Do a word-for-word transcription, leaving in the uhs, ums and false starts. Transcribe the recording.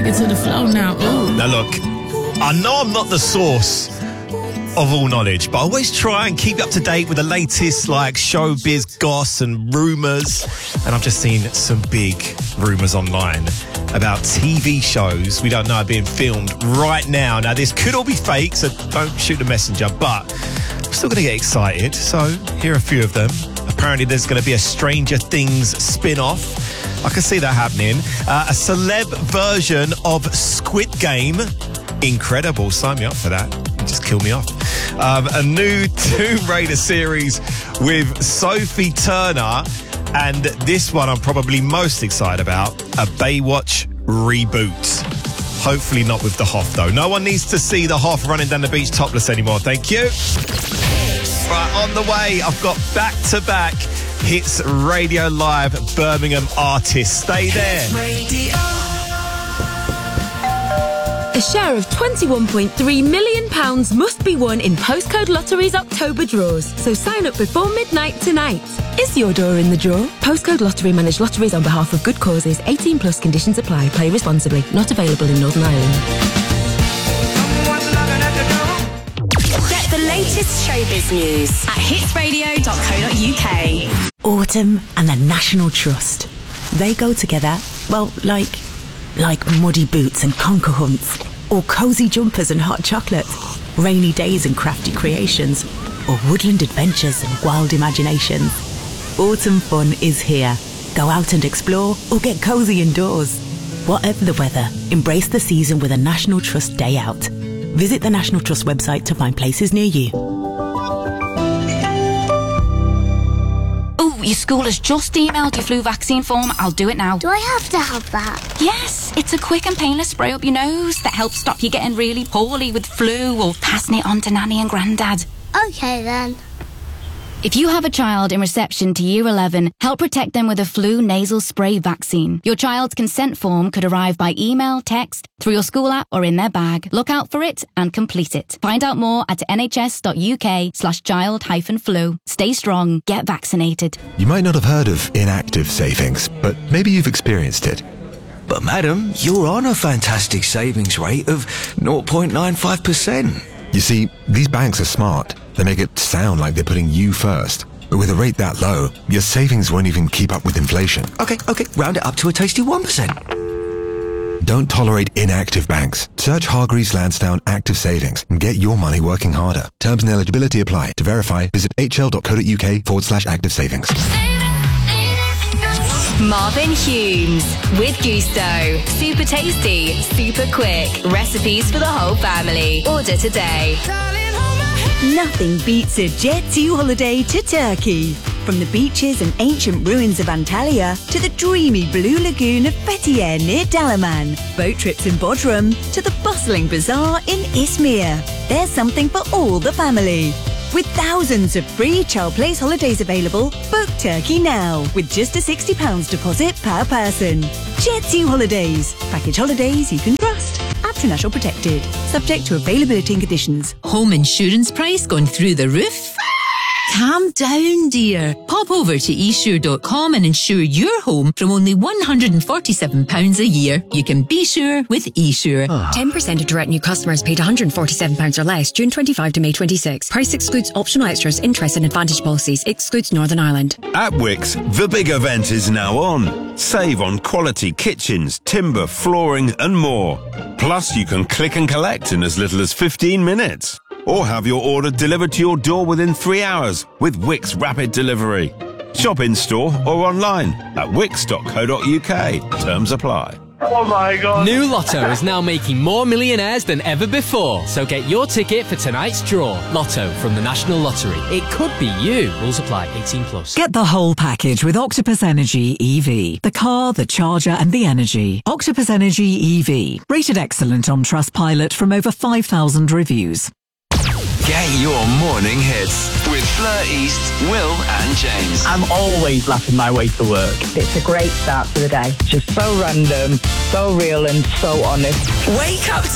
it to the flow now. Ooh. Now look, I know I'm not the source of all knowledge, but I always try and keep up to date with the latest like showbiz goss and rumours. And I've just seen some big rumours online about T V shows we don't know are being filmed right now. Now this could all be fake, so don't shoot the messenger, but I'm still going to get excited. So here are a few of them. Apparently there's going to be a Stranger Things spin-off. I can see that happening. Uh, a celeb version of Squid Game. Incredible. Sign me up for that. Just kill me off. Um, a new Tomb Raider series with Sophie Turner. And this one I'm probably most excited about. A Baywatch reboot. Hopefully not with the Hoff, though. No one needs to see the Hoff running down the beach topless anymore. Thank you. Right, on the way, I've got back-to-back Hits Radio Live Birmingham artists. Stay there. A share of twenty-one point three million pounds must be won in Postcode Lottery's October draws, so sign up before midnight tonight. Is your door in the draw? Postcode Lottery manage lotteries on behalf of good causes. eighteen plus conditions apply. Play responsibly. Not available in Northern Ireland. Get the latest showbiz news at hits radio dot co dot uk. Autumn and the National Trust. They go together, well, like... like muddy boots and conker hunts, or cosy jumpers and hot chocolate, rainy days and crafty creations, or woodland adventures and wild imaginations. Autumn fun is here. Go out and explore, or get cosy indoors. Whatever the weather, embrace the season with a National Trust day out. Visit the National Trust website to find places near you. Your school has just emailed your flu vaccine form. I'll do it now. Do I have to have that? Yes, it's a quick and painless spray up your nose that helps stop you getting really poorly with flu or passing it on to Nanny and Grandad. Okay then. If you have a child in reception to year eleven, help protect them with a flu nasal spray vaccine. Your child's consent form could arrive by email, text, through your school app or in their bag. Look out for it and complete it. Find out more at nhs.uk slash child hyphen flu. Stay strong, get vaccinated. You might not have heard of inactive savings, but maybe you've experienced it. But madam, you're on a fantastic savings rate of zero point nine five percent. You see, these banks are smart. They make it sound like they're putting you first. But with a rate that low, your savings won't even keep up with inflation. Okay, okay, round it up to a tasty one percent. Don't tolerate inactive banks. Search Hargreaves Lansdowne Active Savings and get your money working harder. Terms and eligibility apply. To verify, visit hl.co.uk forward slash active savings. Marvin Humes with Gusto. Super tasty, super quick. Recipes for the whole family. Order today. Nothing beats a Jet two holiday to Turkey. From the beaches and ancient ruins of Antalya to the dreamy blue lagoon of Fethiye near Dalaman, boat trips in Bodrum to the bustling bazaar in Izmir. There's something for all the family. With thousands of free Child Place holidays available, book Turkey now with just a sixty pounds deposit per person. Jet two Holidays. Package holidays you can trust. International protected. Subject to availability and conditions. Home insurance price gone through the roof? Calm down, dear. Pop over to e sure dot com and insure your home from only one hundred forty-seven pounds a year. You can be sure with eSure. ten percent of direct new customers paid one hundred forty-seven pounds or less June twenty-fifth to May twenty-sixth. Price excludes optional extras, interest and advantage policies. Excludes Northern Ireland. At Wickes, the big event is now on. Save on quality kitchens, timber, flooring and more. Plus, you can click and collect in as little as fifteen minutes. Or have your order delivered to your door within three hours with Wickes Rapid Delivery. Shop in store or online at wickes dot co dot uk. Terms apply. Oh my God. New Lotto is now making more millionaires than ever before. So get your ticket for tonight's draw. Lotto from the National Lottery. It could be you. Rules apply. eighteen plus. Get the whole package with Octopus Energy E V. The car, the charger and the energy. Octopus Energy E V. Rated excellent on Trustpilot from over five thousand reviews. Get your morning hits with Fleur East, Will and James. I'm always laughing my way to work. It's a great start to the day. Just so random, so real and so honest. Wake up to